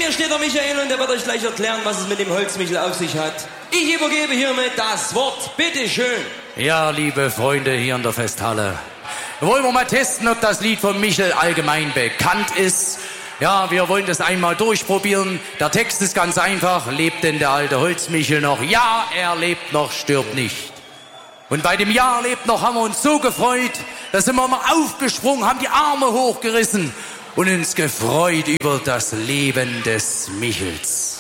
mir steht der Michael und der wird euch gleich erklären, was es mit dem Holzmichel auf sich hat. Ich übergebe hiermit das Wort. Bitte schön. Ja, liebe Freunde hier in der Festhalle. Wollen wir mal testen, ob das Lied von Michel allgemein bekannt ist. Ja, wir wollen das einmal durchprobieren. Der Text ist ganz einfach. Lebt denn der alte Holzmichel noch? Ja, er lebt noch, stirbt nicht. Und bei dem Ja, lebt noch haben wir uns so gefreut, da sind wir mal aufgesprungen, haben die Arme hochgerissen und uns gefreut über das Leben des Michels.